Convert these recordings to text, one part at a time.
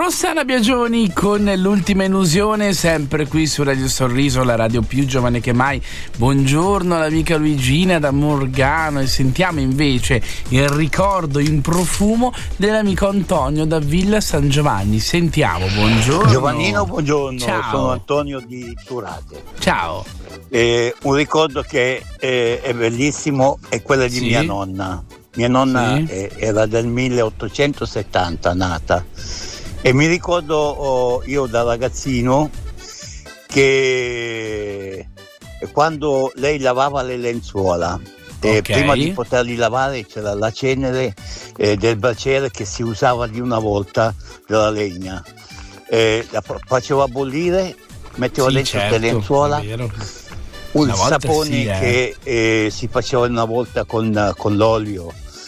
Rossana Biagioni con l'ultima illusione, sempre qui su Radio Sorriso, la radio più giovane che mai. Buongiorno all'amica Luigina da Morgano, e sentiamo invece il ricordo in profumo dell'amico Antonio da Villa San Giovanni. Sentiamo, buongiorno. Giovannino, buongiorno. Ciao. Sono Antonio di Turate. Ciao. Un ricordo che è bellissimo è quello di mia nonna. Mia nonna era del 1870 nata, e mi ricordo io da ragazzino che quando lei lavava le lenzuola, prima di poterli lavare c'era la cenere del braciere che si usava di una volta della legna, la faceva bollire, metteva dentro queste lenzuola, un sapone che si faceva una volta con l'olio,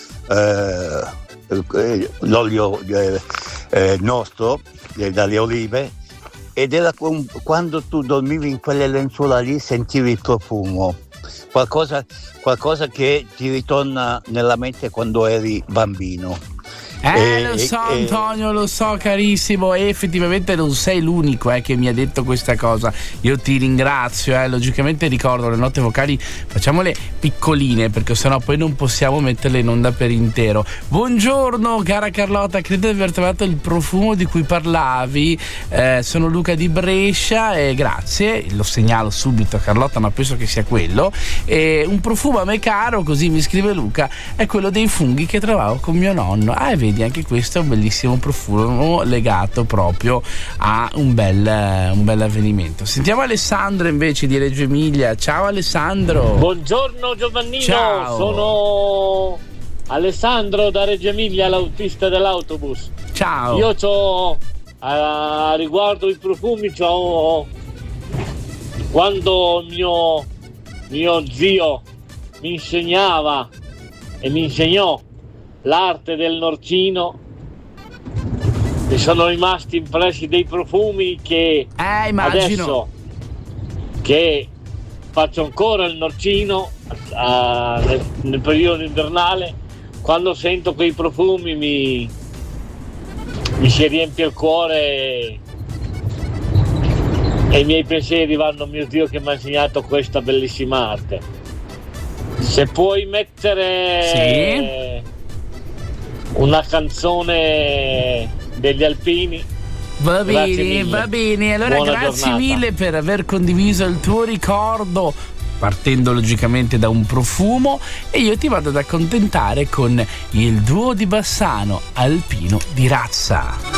l'olio nostro dalle olive, ed era quando tu dormivi in quelle lenzuola lì sentivi il profumo, qualcosa che ti ritorna nella mente quando eri bambino. Lo so Antonio, lo so carissimo, e effettivamente non sei l'unico che mi ha detto questa cosa. Io ti ringrazio, logicamente ricordo le note vocali, facciamole piccoline perché sennò poi non possiamo metterle in onda per intero. Buongiorno cara Carlotta, credo di aver trovato il profumo di cui parlavi, sono Luca di Brescia e grazie, lo segnalo subito a Carlotta, ma penso che sia quello. Un profumo a me caro, così mi scrive Luca, è quello dei funghi che trovavo con mio nonno. Vedi, anche questo è un bellissimo profumo legato proprio a un bel avvenimento. Sentiamo Alessandro invece di Reggio Emilia. Ciao Alessandro. Buongiorno Giovannino. Ciao. Sono Alessandro da Reggio Emilia, l'autista dell'autobus. Ciao. Io c'ho riguardo i profumi, quando mio zio mi insegnava e mi insegnò l'arte del norcino, mi sono rimasti impressi dei profumi che adesso che faccio ancora il norcino nel periodo invernale, quando sento quei profumi mi si riempie il cuore e i miei pensieri vanno a mio Dio che mi ha insegnato questa bellissima arte. Se puoi mettere una canzone degli Alpini. Va bene. Allora grazie mille per aver condiviso il tuo ricordo, partendo logicamente da un profumo, e io ti vado ad accontentare con il duo di Bassano, Alpino di razza.